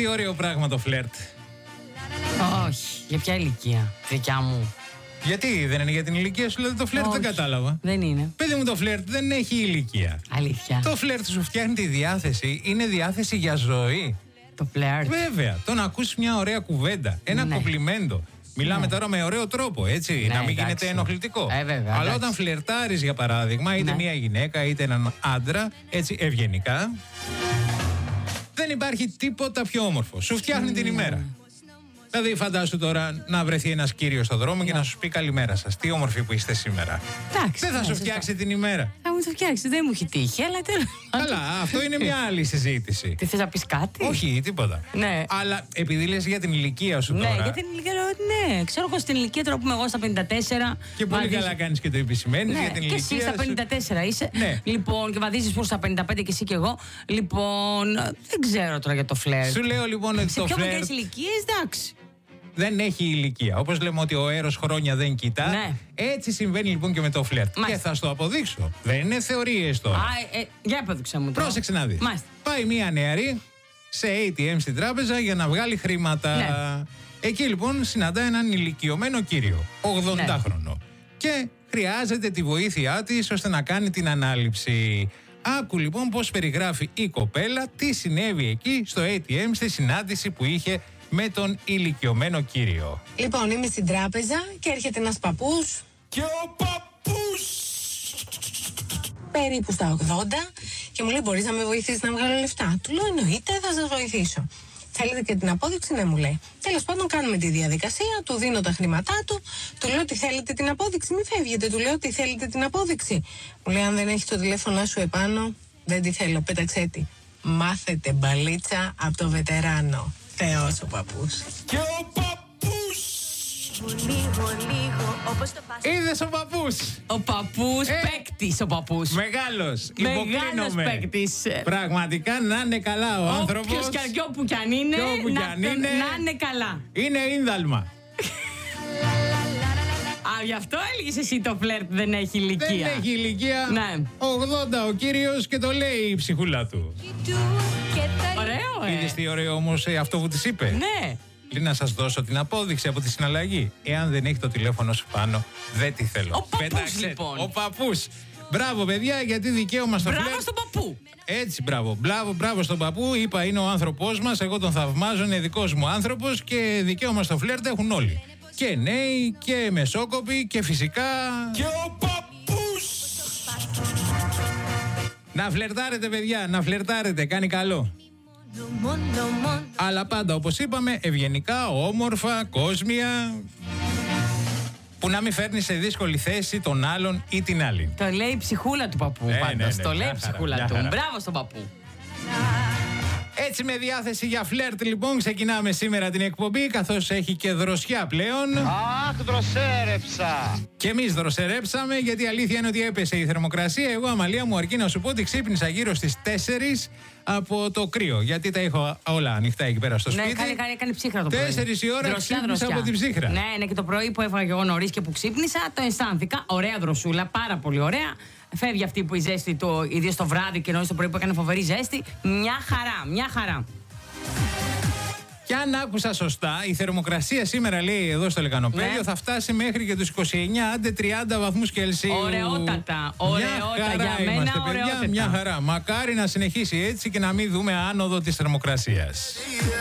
τι ωραίο πράγμα το φλερτ. Όχι, για ποια ηλικία? Δικιά μου. Γιατί δεν είναι για την ηλικία σου, δηλαδή το φλερτ? Όχι, δεν κατάλαβα. Δεν είναι. Παιδί μου, το φλερτ δεν έχει ηλικία. Αλήθεια. Το φλερτ σου φτιάχνει τη διάθεση, είναι διάθεση για ζωή. Το φλερτ. Βέβαια, το να ακούσει μια ωραία κουβέντα, ένα κομπλιμέντο. Μιλάμε τώρα με ωραίο τρόπο, έτσι, να μην γίνεται ενοχλητικό. Βέβαια, αλλά όταν φλερτάρεις, για παράδειγμα, είτε μια γυναίκα είτε έναν άντρα, έτσι ευγενικά, δεν υπάρχει τίποτα πιο όμορφο. Σου φτιάχνει την ημέρα. Δηλαδή, φαντάσου τώρα να βρεθεί ένας κύριος στον δρόμο και να σου πει καλημέρα σας. Τι όμορφοι που είστε σήμερα. Εντάξει, δεν θα σου φτιάξει την ημέρα. Θα μου το φτιάξει, δεν μου έχει τύχει, αλλά τέλος. Καλά, αυτό είναι μια άλλη συζήτηση. Τι θες να πεις κάτι? Όχι, τίποτα. Ναι. Αλλά επειδή λες για την ηλικία σου τώρα. Ναι, για την ηλικία. Ναι, ξέρω εγώ στην ηλικία τώρα που είμαι εγώ στα 54. Και πολύ καλά κάνεις και το επισημαίνεις για την ηλικία. Και εσύ στα 54 είσαι. Ναι. Λοιπόν, και βαδίζεις προς τα 55 και εσύ και εγώ. Λοιπόν, δεν ξέρω τώρα για το φλερτ. Σου λέω λοιπόν ότι το πιο φλερτ μικρές ηλικίες, εντάξει. δεν έχει ηλικία. Όπως λέμε ότι ο αέρος χρόνια δεν κοιτά. Ναι. Έτσι συμβαίνει λοιπόν και με το φλερτ. Μάλιστα. Και θα στο αποδείξω. Δεν είναι θεωρίες τώρα. Για απόδειξε μου τώρα. Πρόσεξε να δεις. Μάλιστα. Πάει μία νεαρή σε ATM στην τράπεζα για να βγάλει χρήματα. Ναι. Εκεί λοιπόν συναντά έναν ηλικιωμένο κύριο, 80χρονο. Και χρειάζεται τη βοήθειά της ώστε να κάνει την ανάληψη. Άκου λοιπόν πώς περιγράφει η κοπέλα τι συνέβη εκεί στο ATM στη συνάντηση που είχε με τον ηλικιωμένο κύριο. Λοιπόν, είμαι στην τράπεζα και έρχεται ένας παππούς. Και ο παππούς! Περίπου στα 80 και μου λέει: μπορείς να με βοηθήσεις να βγάλω λεφτά? Του λέω: εννοείται, θα σας βοηθήσω. Θέλετε και την απόδειξη? Ναι, μου λέει. Τέλος πάντων, κάνουμε τη διαδικασία, του δίνω τα χρήματά του, του λέω: τι θέλετε την απόδειξη? Μη φεύγετε, του λέω: τι θέλετε την απόδειξη? Μου λέει: αν δεν έχει το τηλέφωνο σου επάνω, δεν τη θέλω, πέταξέ τη. Μάθετε μπαλίτσα από το βετεράνο. Θεός ο παππούς. Και ο παππούς! Είδες ο παππούς! Ο παππούς παίκτης, ο παππούς. Μεγάλος, Μεγάλος παίκτης. Πραγματικά να είναι καλά ο άνθρωπος. Όποιος και όπου κι αν είναι, να είναι καλά. Είναι ίνδαλμα. Γι' αυτό έλεγες εσύ το φλερτ δεν έχει ηλικία. Δεν έχει ηλικία. Ναι. 80 ο κύριος και το λέει η ψυχούλα του. Ωραίο, Είδες τι ωραίο όμως αυτό που της είπε. Ναι. Λέει να σας δώσω την απόδειξη από τη συναλλαγή. Εάν δεν έχει το τηλέφωνο σου πάνω, δεν τη θέλω. Ο παππούς λοιπόν. Ο παππούς. Μπράβο παιδιά, γιατί δικαίωμα στο φλερτ. Μπράβο στον παππού. Έτσι, μπράβο. Μπράβο στον παππού. Είπα, είναι ο άνθρωπός μας. Εγώ τον θαυμάζω. Είναι δικός μου άνθρωπος και δικαίωμα στο φλερτ έχουν όλοι. Και νέοι και μεσόκοποι και φυσικά. Και ο παππούς. Να φλερτάρετε, παιδιά, να φλερτάρετε. Κάνει καλό. Αλλά πάντα, όπως είπαμε, ευγενικά, όμορφα, κόσμια. Που να μην φέρνει σε δύσκολη θέση τον άλλον ή την άλλη. Το λέει η ψυχούλα του παππού πάντως. Το λέει η ψυχούλα του. Μπράβο στον παππού. Έτσι με διάθεση για φλερτ λοιπόν ξεκινάμε σήμερα την εκπομπή, καθώς έχει και δροσιά πλέον. Αχ, δροσέρεψα! Και εμείς δροσερέψαμε, γιατί η αλήθεια είναι ότι έπεσε η θερμοκρασία. Εγώ, Αμαλία μου, αρκεί να σου πω ότι ξύπνησα γύρω στις 4 από το κρύο. Γιατί τα έχω όλα ανοιχτά εκεί πέρα στο σπίτι. Ναι, κάνει ψύχρα το πρωί. 4 η ώρα ξύπνησα από την ψύχρα. Ναι, και το πρωί που έφαγα εγώ νωρίς και που ξύπνησα, το αισθάνθηκα. Ωραία δροσούλα, πάρα πολύ ωραία. Φεύγει αυτή που η ζέστη, ιδίως το βράδυ και νωρίς το πρωί που έκανε φοβερή ζέστη. Μια χαρά, μια χαρά. Και αν άκουσα σωστά, η θερμοκρασία σήμερα, λέει εδώ στο Λεκανοπέδιο, θα φτάσει μέχρι και τους 29, άντε 30 βαθμούς Κελσίου. Ωραιότατα, για μένα είμαστε, παιδιά, ωραιότατα. μια χαρά. Μακάρι να συνεχίσει έτσι και να μην δούμε άνοδο της θερμοκρασίας.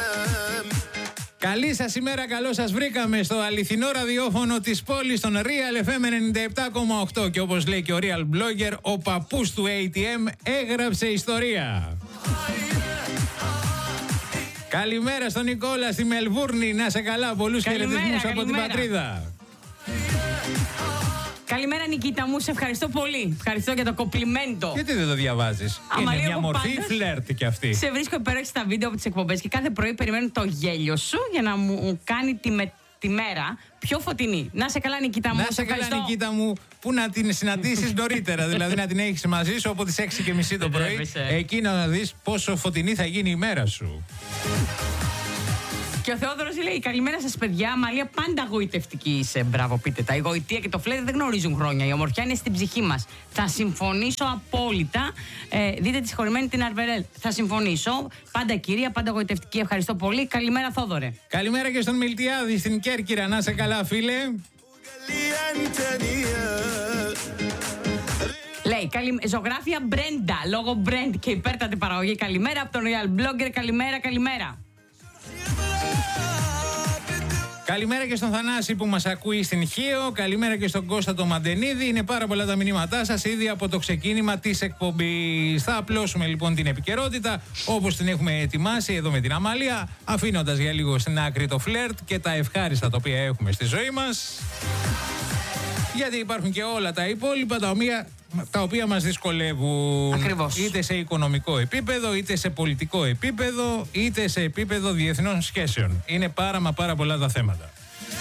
Καλή σας ημέρα, καλώς σας βρήκαμε στο αληθινό ραδιόφωνο της πόλης, των Real FM 97,8. Και όπως λέει και ο Real Blogger, ο παππούς του ATM έγραψε ιστορία. Καλημέρα στον Νικόλα στη Μελβούρνη, να σε καλά, πολλούς χαιρετισμούς από την πατρίδα. Καλημέρα Νικήτα μου, σε ευχαριστώ πολύ. Ευχαριστώ για το κομπλιμέντο. Γιατί δεν το διαβάζεις? Είναι μια μορφή φλερτ κι αυτή. Σε βρίσκω υπέροχη στα βίντεο από τις εκπομπές και κάθε πρωί περιμένω το γέλιο σου για να μου κάνει τη μέρα πιο φωτεινή. Να σε καλά Νικήτα μου. Να σε καλά Νικήτα μου, που να την συναντήσεις νωρίτερα, δηλαδή να την έχεις μαζί σου από τις 6:30 το πρωί. Εκεί να δεις πόσο φωτεινή θα γίνει η μέρα σου. Και ο Θεόδωρος λέει: καλημέρα σας, παιδιά. Μαλία, πάντα γοητευτική είσαι. Μπράβο, πείτε τα. Η γοητεία και το φλερ δεν γνωρίζουν χρόνια. Η ομορφιά είναι στην ψυχή μας. Θα συμφωνήσω απόλυτα. Δείτε τη συγχωρημένη την Αρβερέλ. Θα συμφωνήσω. Πάντα κυρία, πάντα γοητευτική. Ευχαριστώ πολύ. Καλημέρα, Θόδωρε. Καλημέρα και στον Μιλτιάδη στην Κέρκυρα. Να σε καλά, φίλε. Λέει, ζωγράφια Μπρέντα, λόγω Μπρέντ και υπέρτατη παραγωγή. Καλημέρα από τον Real Blogger. Καλημέρα. Καλημέρα και στον Θανάση που μας ακούει στην Χίο. Καλημέρα και στον Κώστα το Μαντενίδη. Είναι πάρα πολλά τα μηνύματά σας ήδη από το ξεκίνημα της εκπομπής. Θα απλώσουμε λοιπόν την επικαιρότητα όπως την έχουμε ετοιμάσει εδώ με την Αμαλία, αφήνοντας για λίγο στην άκρη το φλερτ και τα ευχάριστα τα οποία έχουμε στη ζωή μας. Γιατί υπάρχουν και όλα τα υπόλοιπα τα οποία μας δυσκολεύουν. Ακριβώς. Είτε σε οικονομικό επίπεδο, είτε σε πολιτικό επίπεδο, είτε σε επίπεδο διεθνών σχέσεων. Είναι πάρα πολλά τα θέματα.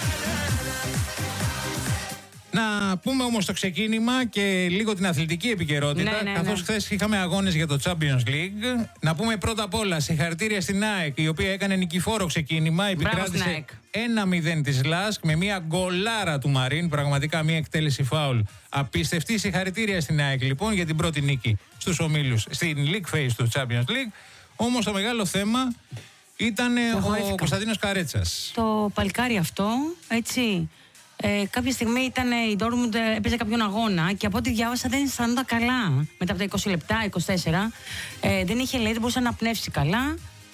Να πούμε όμως το ξεκίνημα και λίγο την αθλητική επικαιρότητα. Καθώς χθες είχαμε αγώνες για το Champions League. Να πούμε πρώτα απ' όλα συγχαρητήρια στην ΑΕΚ, η οποία έκανε νικηφόρο ξεκίνημα. Επικράτησε 1-0 της ΛΑΣΚ με μια γκολάρα του Μαρίν. Πραγματικά μια εκτέλεση φάουλ απίστευτη. Συγχαρητήρια στην ΑΕΚ λοιπόν για την πρώτη νίκη στους ομίλους, στην League Phase του Champions League. Όμως το μεγάλο θέμα ήταν ο Κωνσταντίνος Καρέτσας. Το παλικάρι αυτό, έτσι. Κάποια στιγμή η Ντόρτμουντ έπαιζε κάποιον αγώνα και από ό,τι διάβασα δεν αισθανόταν καλά. Μετά από τα 20 λεπτά, 24, δεν είχε, λέει, δεν μπορούσε να πνεύσει καλά.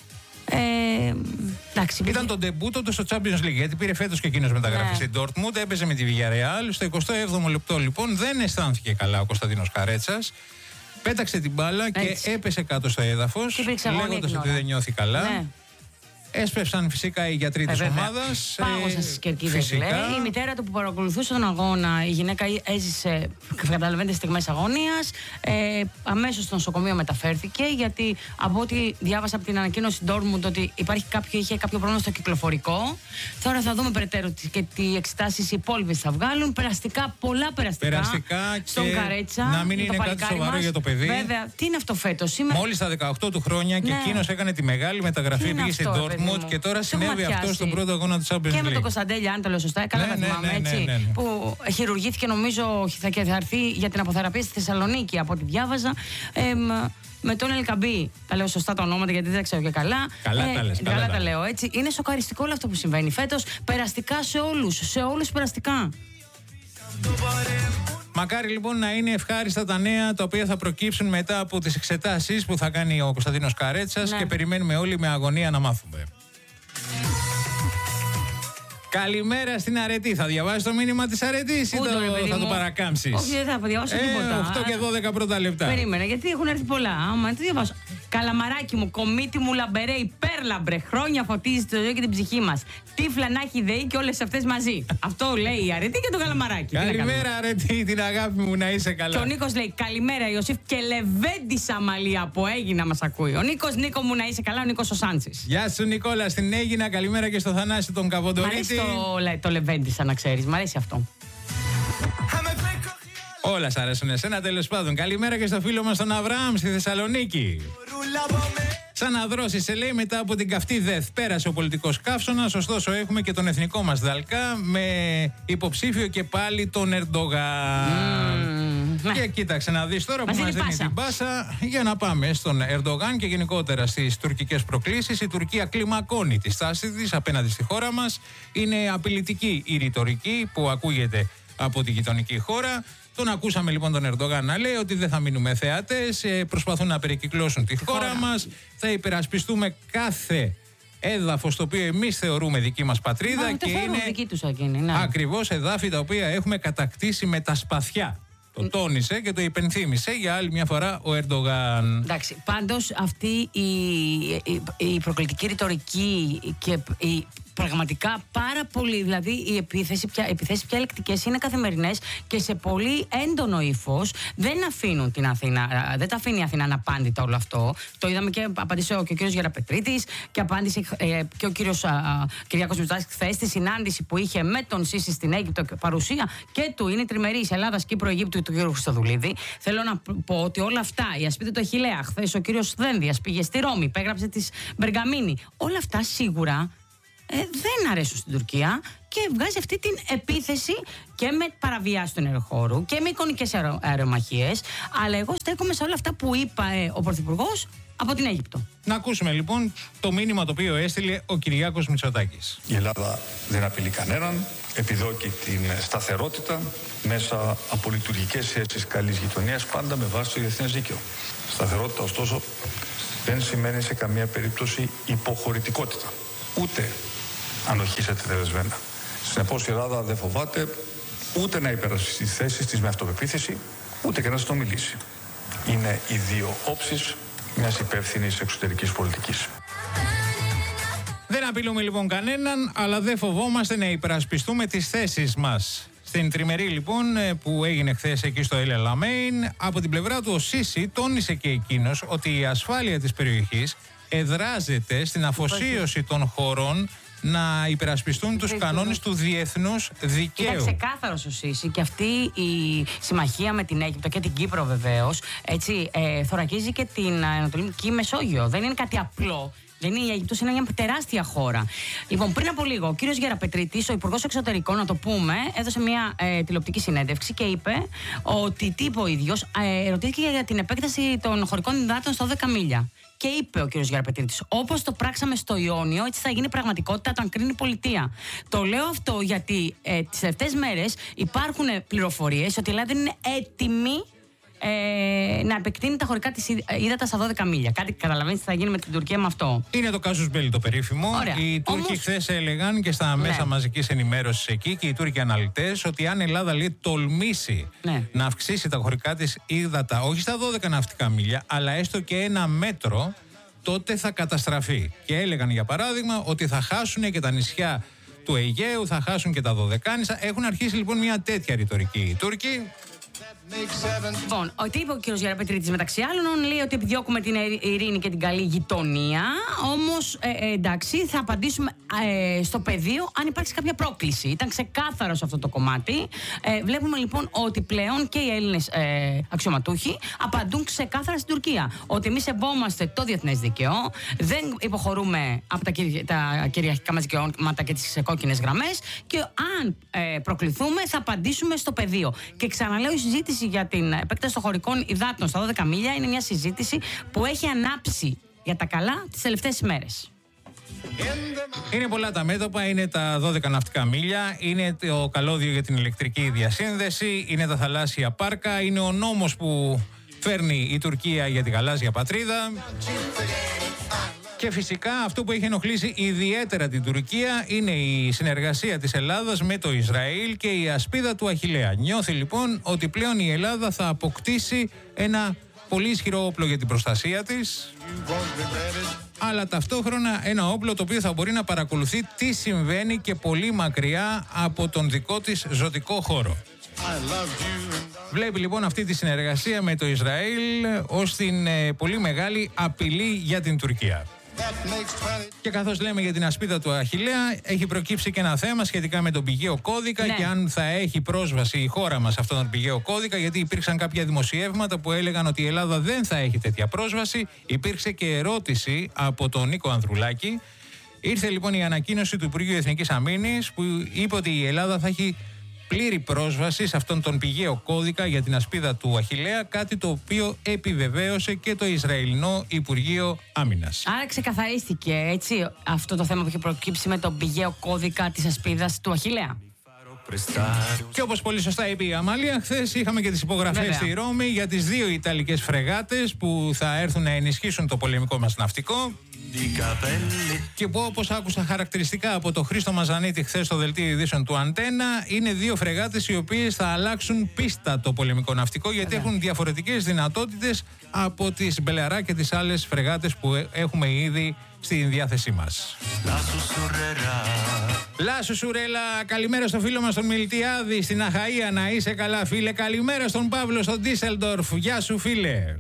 Ήταν το ντεμπούτο του στο Champions League, γιατί πήρε φέτος και εκείνος μεταγραφή στην Ντόρτμουντ, έπαιζε με τη Villarreal. Στο 27ο λεπτό λοιπόν δεν αισθάνθηκε καλά ο Κωνσταντίνος Καρέτσας. Πέταξε την μπάλα και έπεσε κάτω στο έδαφος, λέγοντας ότι δεν νιώθει καλά. Ναι. Έσπευσαν φυσικά οι γιατροί της ομάδας. Πάγωσαν στις κερκίδες, λέει. Η μητέρα του που παρακολουθούσε τον αγώνα, η γυναίκα έζησε, καταλαβαίνετε, στιγμές αγωνίας. Αμέσως στο νοσοκομείο μεταφέρθηκε, γιατί από ό,τι διάβασα από την ανακοίνωση Ντόρτμουντ ότι είχε κάποιο πρόβλημα στο κυκλοφορικό. Τώρα θα δούμε περαιτέρω και τι εξετάσεις οι υπόλοιπες θα βγάλουν. Πολλά περαστικά στον Καρέτσα. Να μην είναι κάτι σοβαρό για το παιδί. Βέβαια, τι είναι αυτό φέτος? Μόλις στα 18 του χρόνια και εκείνος έκανε τη μεγάλη μεταγραφή, πήγε στην Ντόρτμουντ. Και τώρα συνέβη αυτό στον πρώτο αγώνα του Champions League. Και με τον Κωνσταντέλια, αν το λέω σωστά, καλά τα θυμάμαι, έτσι. Που χειρουργήθηκε, νομίζω, θα έρθει για την αποθεραπεία στη Θεσσαλονίκη, από ό,τι διάβαζα. Με τον Ελκαμπή, τα λέω σωστά τα ονόματα γιατί δεν τα ξέρω και καλά. Καλά τα λέω, έτσι. Είναι σοκαριστικό όλο αυτό που συμβαίνει φέτος. Περαστικά σε όλους περαστικά. Μακάρι λοιπόν να είναι ευχάριστα τα νέα τα οποία θα προκύψουν μετά από τις εξετάσεις που θα κάνει ο Κωνσταντίνος Καρέτσας και περιμένουμε όλοι με αγωνία να μάθουμε. Καλημέρα στην Αρετή. Θα διαβάσεις το μήνυμα της Αρετής ή θα το παρακάμψεις? Όχι, δεν θα διαβάσω τίποτα. 8 και 12 πρώτα λεπτά. Περίμενε, γιατί έχουν έρθει πολλά. Άμα δεν το διαβάσω. Καλαμαράκι μου, κομίτι μου λαμπερέ, υπέρλαμπρε. Χρόνια φωτίζει το ζωή και την ψυχή μας. Τι φλανάκι ΔΕΗ και όλες αυτές μαζί. Αυτό λέει η Αρετή και το Καλαμαράκι. Καλημέρα, Αρετή, την αγάπη μου, να είσαι καλά. Και ο Νίκος λέει: καλημέρα, Ιωσήφ και Λεβέντης Αμαλία που Έγινα μας ακούει. Ο Νίκος, Νίκο μου, να είσαι καλά, ο Νίκος ο Σάντσης. Γεια σου, Νικόλα, στην Έγινα. Καλημέρα και στο Θανάση τον Καβοντορίτη. Το Λεβέντης, να ξέρεις, μ' αρέσει αυτό. Όλα σ' αρέσουν εσένα, τέλος πάντων. Καλημέρα και στο φίλο μας τον Αβραάμ στη Θεσσαλονίκη. Σαν να δρώσει, σε λέει, μετά από την καυτή ΔΕΘ πέρασε ο πολιτικός καύσωνας, ωστόσο έχουμε και τον εθνικό μας Δαλκά με υποψήφιο και πάλι τον Ερντογάν. Και κοίταξε να δεις τώρα που μας δίνει την πάσα για να πάμε στον Ερντογάν και γενικότερα στις τουρκικές προκλήσεις. Η Τουρκία κλιμακώνει τη στάση της απέναντι στη χώρα μας. Είναι απειλητική η ρητορική που ακούγεται από τη γειτονική χώρα. Τον ακούσαμε λοιπόν τον Ερντογάν να λέει ότι δεν θα μείνουμε θεατές, προσπαθούν να περικυκλώσουν τη χώρα μας, θα υπερασπιστούμε κάθε έδαφος το οποίο εμείς θεωρούμε δική μας πατρίδα και είναι ακριβώς εδάφη τα οποία έχουμε κατακτήσει με τα σπαθιά. Το τόνισε και το υπενθύμησε για άλλη μια φορά ο Ερντογάν. Εντάξει, πάντως αυτή η προκλητική ρητορική και πραγματικά πάρα πολύ, δηλαδή οι επιθέσεις πια λεκτικές είναι καθημερινές και σε πολύ έντονο ύφος. Δεν αφήνουν την Αθήνα, δεν τα αφήνει η Αθήνα αναπάντητα όλο αυτό. Το είδαμε και απάντησε και ο κύριος Γεραπετρίτης και απάντησε και ο κύριος Κυριάκος Μητσοτάκης χθες στη συνάντηση που είχε με τον Σίση στην Αίγυπτο, παρουσία και του είναι τριμερής Ελλάδας, Κύπρο, Αιγύπτου του κύριου Χριστοδουλίδη. Θέλω να πω ότι όλα αυτά, η ασπίδα του Αχιλλέα, χθες ο κύριος Δένδιας πήγε στη Ρώμη, υπέγραψε τη Μπεργαμίνη. Όλα αυτά σίγουρα δεν αρέσουν στην Τουρκία και βγάζει αυτή την επίθεση και με παραβιάση του ενεργοχώρου και με εικονικές αερομαχίες. Αλλά εγώ στέκομαι σε όλα αυτά που είπε ο Πρωθυπουργός από την Αίγυπτο. Να ακούσουμε λοιπόν το μήνυμα το οποίο έστειλε ο Κυριάκος Μητσοτάκης. Η Ελλάδα δεν απειλεί κανέναν, επιδιώκει την σταθερότητα μέσα από λειτουργικές σχέσεις καλής γειτονίας, πάντα με βάση το διεθνές δίκαιο. Σταθερότητα, ωστόσο, δεν σημαίνει σε καμία περίπτωση υποχωρητικότητα, ούτε ανοχή σε τετελεσμένα. Συνεπώς η Ελλάδα δεν φοβάται ούτε να υπερασπιστεί τις θέσεις της με αυτοπεποίθηση, ούτε και να σας το μιλήσει. Είναι οι δύο όψεις μιας υπεύθυνης εξωτερικής πολιτικής. Δεν απειλούμε λοιπόν κανέναν, αλλά δεν φοβόμαστε να υπερασπιστούμε τις θέσεις μας. Στην τριμερή λοιπόν που έγινε χθες εκεί στο El Alamein, από την πλευρά του ο Σίση τόνισε και εκείνος ότι η ασφάλεια της περιοχής εδράζεται στην αφοσίωση των χωρών να υπερασπιστούν τους κανόνες του διεθνούς δικαίου. Ήταν ξεκάθαρος ο Σίση και αυτή η συμμαχία με την Αίγυπτο και την Κύπρο βεβαίως, έτσι, θωρακίζει και την Ανατολική Μεσόγειο. Δεν είναι κάτι απλό. Δεν είναι η Αίγυπτος, είναι μια τεράστια χώρα. Λοιπόν, πριν από λίγο, ο κύριος Γεραπετρίτης, ο Υπουργός Εξωτερικών, να το πούμε, έδωσε μια τηλεοπτική συνέντευξη και είπε ότι τι είπε ο ίδιος, ρωτήθηκε για την επέκταση των χωρικών υδάτων στα 12 μίλια. Και είπε ο κύριος Γεραπετρίτης, όπως το πράξαμε στο Ιόνιο, έτσι θα γίνει πραγματικότητα όταν κρίνει η πολιτεία. Το λέω αυτό γιατί τις τελευταίες μέρες υπάρχουν πληροφορίες ότι η Ελλάδα είναι έτοιμη να επεκτείνει τα χωρικά της ύδατα στα 12 μίλια. Κάτι καταλαβαίνεις τι θα γίνει με την Τουρκία με αυτό. Είναι το casus belli το περίφημο. Ωραία. Οι Τούρκοι χθες έλεγαν και στα μέσα μαζικής ενημέρωσης εκεί και οι Τούρκοι αναλυτές ότι αν η Ελλάδα τολμήσει να αυξήσει τα χωρικά της ύδατα όχι στα 12 ναυτικά μίλια, αλλά έστω και 1 μέτρο, τότε θα καταστραφεί. Και έλεγαν για παράδειγμα ότι θα χάσουν και τα νησιά του Αιγαίου, θα χάσουν και τα Δωδεκάνησα. Έχουν αρχίσει λοιπόν μια τέτοια ρητορική οι Τούρκοι. Λοιπόν, τι είπε ο κ. Γεραπετρίτης μεταξύ άλλων, λέει ότι επιδιώκουμε την ειρήνη και την καλή γειτονία. Όμως, εντάξει, θα απαντήσουμε στο πεδίο αν υπάρξει κάποια πρόκληση. Ήταν ξεκάθαρο σε αυτό το κομμάτι. Βλέπουμε λοιπόν ότι πλέον και οι Έλληνες αξιωματούχοι απαντούν ξεκάθαρα στην Τουρκία. Ότι εμείς σεβόμαστε το διεθνές δίκαιο, δεν υποχωρούμε από τα κυριαρχικά μας δικαιώματα και τις κόκκινες γραμμές και αν προκληθούμε θα απαντήσουμε στο πεδίο. Και ξαναλέω, η συζήτηση για την επέκταση των χωρικών υδάτων στα 12 μίλια είναι μια συζήτηση που έχει ανάψει για τα καλά τις τελευταίες ημέρες. Είναι πολλά τα μέτωπα, είναι τα 12 ναυτικά μίλια, είναι το καλώδιο για την ηλεκτρική διασύνδεση, είναι τα θαλάσσια πάρκα, είναι ο νόμος που φέρνει η Τουρκία για τη γαλάζια πατρίδα. Και φυσικά αυτό που έχει ενοχλήσει ιδιαίτερα την Τουρκία είναι η συνεργασία της Ελλάδας με το Ισραήλ και η ασπίδα του Αχιλλέα. Νιώθει λοιπόν ότι πλέον η Ελλάδα θα αποκτήσει ένα πολύ ισχυρό όπλο για την προστασία της, αλλά ταυτόχρονα ένα όπλο το οποίο θα μπορεί να παρακολουθεί τι συμβαίνει και πολύ μακριά από τον δικό της ζωτικό χώρο. Βλέπει λοιπόν αυτή τη συνεργασία με το Ισραήλ ως την πολύ μεγάλη απειλή για την Τουρκία. Και καθώς λέμε για την ασπίδα του Αχιλλέα, έχει προκύψει και ένα θέμα σχετικά με τον πηγαίο κώδικα και αν θα έχει πρόσβαση η χώρα μας σε αυτόν τον πηγαίο κώδικα, γιατί υπήρξαν κάποια δημοσιεύματα που έλεγαν ότι η Ελλάδα δεν θα έχει τέτοια πρόσβαση. Υπήρξε και ερώτηση από τον Νίκο Ανδρουλάκη. Ήρθε λοιπόν η ανακοίνωση του Υπουργείου Εθνικής Αμήνης που είπε ότι η Ελλάδα θα έχει πλήρη πρόσβαση σε αυτόν τον πηγαίο κώδικα για την ασπίδα του Αχιλλέα, κάτι το οποίο επιβεβαίωσε και το Ισραηλινό Υπουργείο Άμυνας. Άρα ξεκαθαρίστηκε έτσι αυτό το θέμα που είχε προκύψει με τον πηγαίο κώδικα της ασπίδας του Αχιλλέα. Και όπως πολύ σωστά είπε η Αμάλια, χθες είχαμε και τις υπογραφές στη Ρώμη για τις 2 Ιταλικές φρεγάτες που θα έρθουν να ενισχύσουν το πολεμικό μας ναυτικό. Και που, όπως άκουσα χαρακτηριστικά από το Χρήστο Μαζανίτη χθες στο δελτίο ειδήσεων του Αντένα, είναι 2 φρεγάτες οι οποίες θα αλλάξουν πίστα το πολεμικό ναυτικό, γιατί έχουν διαφορετικές δυνατότητες από τις Μπελαρά και τις άλλες φρεγάτες που έχουμε ήδη στην διάθεσή μας. Λάσου Σουρέλα, καλημέρα στο φίλο μας τον Μιλτιάδη στην Αχαΐα, να είσαι καλά φίλε. Καλημέρα στον Παύλο στον Ντίσελντορφ, γεια σου φίλε.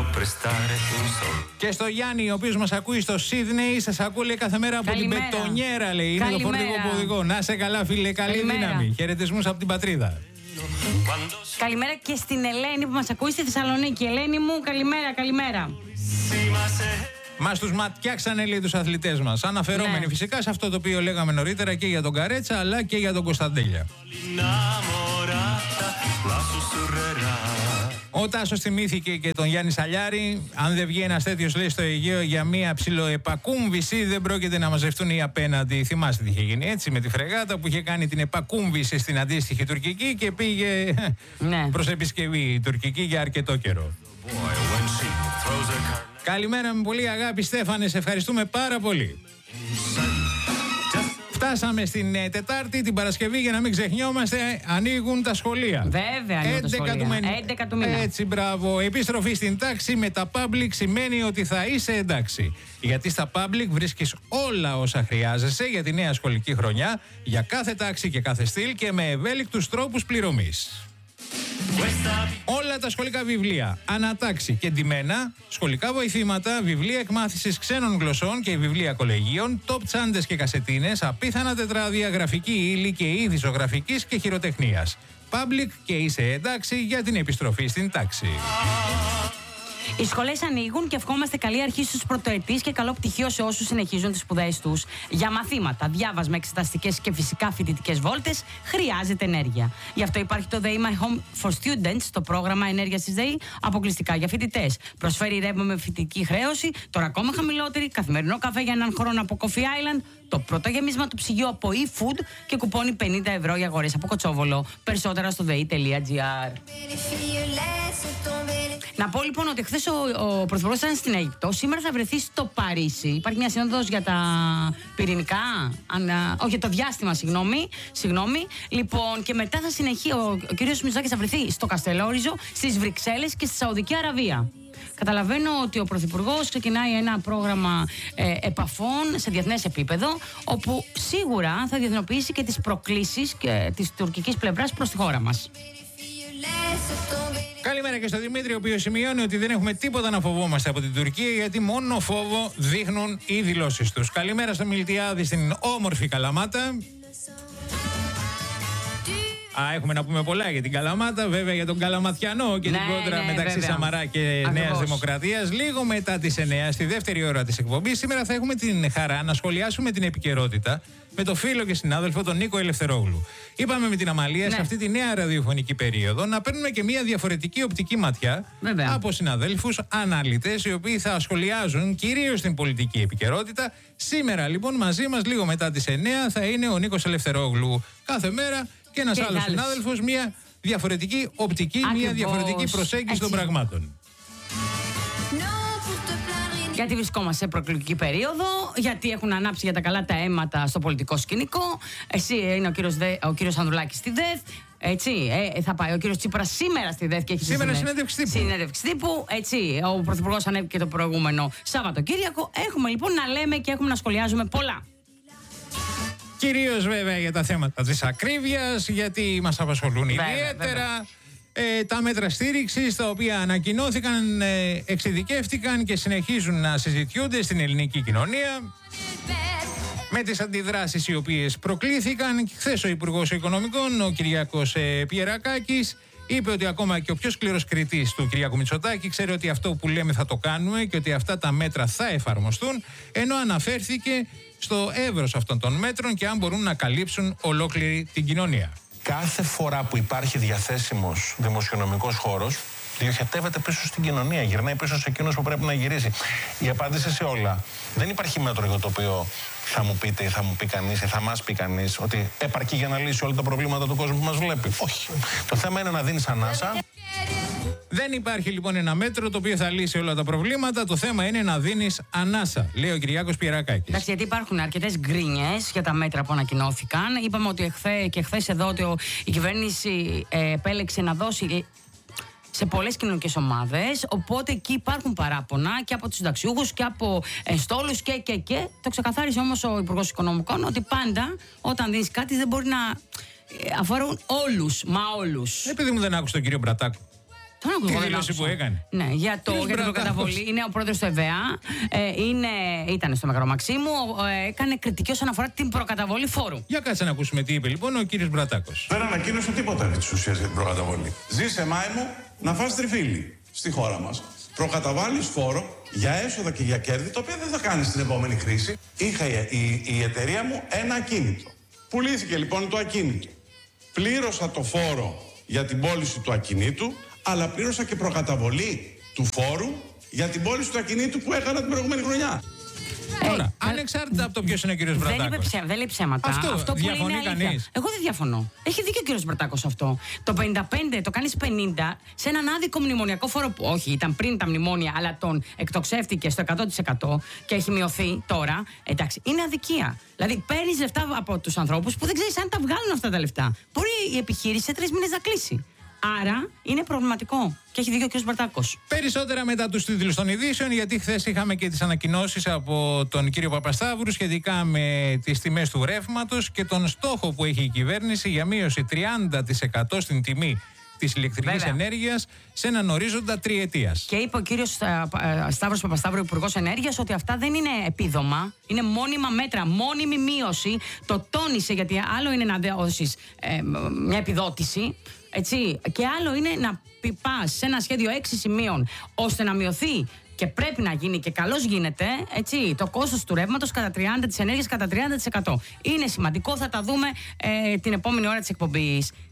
Και στο Γιάννη, ο οποίος μας ακούει στο Σίδνεϊ, σας ακούω λέει κάθε μέρα από την Μπετονιέρα, λέει, είναι το φορτηγό ποδηγό. Να είσαι καλά φίλε, καλή δύναμη. Χαιρετισμούς από την πατρίδα. Καλημέρα και στην Ελένη που μας ακούει στη Θεσσαλονίκη. Ελένη μου, καλημέρα, καλημέρα. Μας τους ματιάξανε, λέει, τους αθλητές μας. Αναφερόμενοι φυσικά σε αυτό το οποίο λέγαμε νωρίτερα και για τον Καρέτσα αλλά και για τον Κωνσταντέλια. Ο Τάσος θυμήθηκε και τον Γιάννη Σαλιάρη. Αν δεν βγει ένας τέτοιος, λέει, στο Αιγαίο για μία ψιλοεπακούμβηση, δεν πρόκειται να μαζευτούν οι απέναντι. Θυμάστε τι είχε γίνει έτσι με τη φρεγάτα που είχε κάνει την επακούμβηση στην αντίστοιχη τουρκική και πήγε προς επισκευή η τουρκική για αρκετό καιρό. Καλημέρα με πολύ αγάπη, Στέφανε, σε ευχαριστούμε πάρα πολύ. Φτάσαμε στην Τετάρτη, την Παρασκευή, για να μην ξεχνιόμαστε, ανοίγουν τα σχολεία. Βέβαια, ανοίγουν τα σχολεία. 11 του μήνα. Έτσι, μπράβο. Επιστροφή στην τάξη με τα public σημαίνει ότι θα είσαι εντάξει. Γιατί στα public βρίσκεις όλα όσα χρειάζεσαι για τη νέα σχολική χρονιά, για κάθε τάξη και κάθε στυλ και με ευέλικτους τρόπους πληρωμής. Όλα τα σχολικά βιβλία, ανατάξει και ντυμένα, σχολικά βοηθήματα, βιβλία εκμάθησης ξένων γλωσσών και βιβλία κολεγίων, top τσάντες και κασετίνες, απίθανα τετράδια, γραφική ύλη και είδη ζωγραφικής και χειροτεχνίας. Public και είσαι εντάξει για την επιστροφή στην τάξη. Οι σχολές ανοίγουν και ευχόμαστε καλή αρχή στους πρωτοετής και καλό πτυχίο σε όσους συνεχίζουν τις σπουδές τους. Για μαθήματα, διάβασμα, εξεταστικές και φυσικά φοιτητικές βόλτες χρειάζεται ενέργεια. Γι' αυτό υπάρχει το ΔΕΗ My Home for Students, το πρόγραμμα ενέργειας της ΔΕΗ, αποκλειστικά για φοιτητές. Προσφέρει ρεύμα με φοιτητική χρέωση, τώρα ακόμα χαμηλότερη, καθημερινό καφέ για έναν χρόνο από Coffee Island, το πρώτο γεμίσμα του ψυγείου από eFood και κουπόνι 50 ευρώ για αγορές από Κοτσόβολο. Περισσότερα στο dei.gr. Να πω λοιπόν ότι χθες ο Πρωθυπουργός ήταν στην Αίγυπτο. Σήμερα θα βρεθεί στο Παρίσι. Υπάρχει μια σύνοδος για τα πυρηνικά. Όχι, για το διάστημα, συγγνώμη. Λοιπόν, και μετά θα συνεχίσει. Ο κύριος Μητσοτάκης θα βρεθεί στο Καστελόριζο, στις Βρυξέλλες και στη Σαουδική Αραβία. Καταλαβαίνω ότι ο Πρωθυπουργός ξεκινάει ένα πρόγραμμα επαφών σε διεθνές επίπεδο, όπου σίγουρα θα διεθνοποιήσει και τις προκλήσεις της τουρκικής πλευράς προς τη χώρα μας. Καλημέρα και στο Δημήτρη, ο οποίος σημειώνει ότι δεν έχουμε τίποτα να φοβόμαστε από την Τουρκία, γιατί μόνο φόβο δείχνουν οι δηλώσεις τους. Καλημέρα στο Μιλτιάδη στην όμορφη Καλαμάτα. Έχουμε να πούμε πολλά για την Καλαμάτα, βέβαια για τον Καλαματιανό και την κόντρα μεταξύ βέβαια. Σαμαρά και Νέας Δημοκρατίας. Λίγο μετά τις 9, στη δεύτερη ώρα της εκπομπής, σήμερα θα έχουμε την χαρά να σχολιάσουμε την επικαιρότητα με τον φίλο και συνάδελφο τον Νίκο Ελευθερόγλου. Είπαμε με την Αμαλία σε αυτή τη νέα ραδιοφωνική περίοδο να παίρνουμε και μια διαφορετική οπτική ματιά από συναδέλφους αναλυτές, οι οποίοι θα σχολιάζουν κυρίως την πολιτική επικαιρότητα. Σήμερα λοιπόν μαζί μας λίγο μετά τις 9 θα είναι ο Νίκος Ελευθερόγλου. Κάθε μέρα και ένας άλλος συνάδελφος, μια διαφορετική οπτική, μια διαφορετική προσέγγιση των πραγμάτων. Γιατί βρισκόμαστε σε προεκλογική περίοδο, γιατί έχουν ανάψει για τα καλά τα αίματα στο πολιτικό σκηνικό. Εσύ είναι ο κύριος Ανδρουλάκης στη ΔΕΘ. Έτσι, θα πάει ο κύριος Τσίπρας σήμερα στη ΔΕΘ και έχει σήμερα συνέντευξη τύπου. Έτσι, ο Πρωθυπουργός ανέβηκε το προηγούμενο Σαββατοκύριακο. Έχουμε λοιπόν να λέμε και έχουμε να σχολιάζουμε πολλά. Κυρίως βέβαια για τα θέματα της ακρίβειας, γιατί μας απασχολούν ιδιαίτερα. Τα μέτρα στήριξης, τα οποία ανακοινώθηκαν, εξειδικεύτηκαν και συνεχίζουν να συζητιούνται στην ελληνική κοινωνία. Με τις αντιδράσεις οι οποίες προκλήθηκαν. Χθες ο Υπουργός Οικονομικών, ο Κυριάκος Πιερακάκης, είπε ότι ακόμα και ο πιο σκληρός κριτής του Κυριάκου Μητσοτάκη ξέρει ότι αυτό που λέμε θα το κάνουμε και ότι αυτά τα μέτρα θα εφαρμοστούν, ενώ αναφέρθηκε στο εύρος αυτών των μέτρων και αν μπορούν να καλύψουν ολόκληρη την κοινωνία. Κάθε φορά που υπάρχει διαθέσιμος δημοσιονομικός χώρος, διοχετεύεται πίσω στην κοινωνία, γυρνάει πίσω σε εκείνους που πρέπει να γυρίσει. Η απάντηση σε όλα. Δεν υπάρχει μέτρο για το οποίο θα μου πείτε ή θα μου πει κανείς ή θα μας πει κανείς ότι επαρκεί για να λύσει όλα τα προβλήματα του κόσμου που μας βλέπει. Όχι. Το θέμα είναι να δίνεις ανάσα. Δεν υπάρχει λοιπόν ένα μέτρο το οποίο θα λύσει όλα τα προβλήματα. Το θέμα είναι να δίνεις ανάσα, λέει ο Κυριάκος Πιερακάκης. Εντάξει, γιατί υπάρχουν αρκετές γκρίνιες για τα μέτρα που ανακοινώθηκαν. Είπαμε ότι χθες εδώ ότι η κυβέρνηση επέλεξε να δώσει σε πολλές κοινωνικές ομάδες, οπότε εκεί υπάρχουν παράπονα και από τους συνταξιούχους και από στόλους και. Το ξεκαθάρισε όμως ο Υπουργός Οικονομικών ότι πάντα όταν δεις κάτι δεν μπορεί να αφορούν όλους. Επειδή μου δεν άκουσε τον κύριο Μπρατάκο. Τη δήλωση που έκανε. Ναι, για την προκαταβολή. Είναι ο πρόεδρος του ΕΒΕΑ. Ήταν στο Μεγάλο Μαξίμου. Έκανε κριτική όσον αφορά την προκαταβολή φόρου. Για κάτσε να ακούσουμε τι είπε λοιπόν ο κύριος Μπρατάκος. Δεν ανακοίνωσε τίποτα επί της ουσίας για την προκαταβολή. Ζήσε μάη μου να φας τριφύλι στη χώρα μας. προκαταβάλεις φόρο για έσοδα και για κέρδη, τα οποία δεν θα κάνεις στην επόμενη χρήση. Είχα η εταιρεία μου ένα ακίνητο. Πουλήθηκε λοιπόν το ακίνητο. Πλήρωσα το φόρο για την πώληση του ακινήτου, αλλά πλήρωσα και προκαταβολή του φόρου για την πώληση του ακινήτου που έκανα την προηγούμενη χρονιά. Τώρα, ανεξάρτητα από το ποιος είναι ο κύριος Μπρατάκος. Δεν λέει ψέματα. Αυτό που διαφωνεί είναι κανείς? Εγώ δεν διαφωνώ. Έχει δίκιο ο κύριος Μπρατάκος αυτό. Το 55 το κάνεις 50 σε έναν άδικο μνημονιακό φόρο που όχι, ήταν πριν τα μνημόνια, αλλά τον εκτοξεύτηκε στο 100% και έχει μειωθεί τώρα. Εντάξει, είναι αδικία. Δηλαδή παίρνεις λεφτά από τους ανθρώπους που δεν ξέρεις αν τα βγάλουν αυτά τα λεφτά. Μπορεί η επιχείρηση σε 3 μήνες να κλείσει. Άρα είναι προβληματικό. Και έχει δίκιο ο κ. Μπρατάκος. Περισσότερα μετά τους τίτλους των ειδήσεων, γιατί χθες είχαμε και τις ανακοινώσεις από τον κύριο Παπασταύρου σχετικά με τις τιμές του ρεύματος και τον στόχο που έχει η κυβέρνηση για μείωση 30% στην τιμή της ηλεκτρικής ενέργειας σε έναν ορίζοντα τριετίας. Και είπε ο κύριος Σταύρος Παπασταύρου, Υπουργός Ενέργειας, ότι αυτά δεν είναι επίδομα, είναι μόνιμα μέτρα, μόνιμη μείωση. Το τόνισε, γιατί άλλο είναι να δώσεις μια επιδότηση, έτσι, και άλλο είναι να πας σε ένα σχέδιο 6 σημείων ώστε να μειωθεί. Και πρέπει να γίνει και καλώς γίνεται, έτσι, το κόστος του ρεύματος κατά 30%, της ενέργειας κατά 30%. Είναι σημαντικό, θα τα δούμε την επόμενη ώρα της εκπομπής.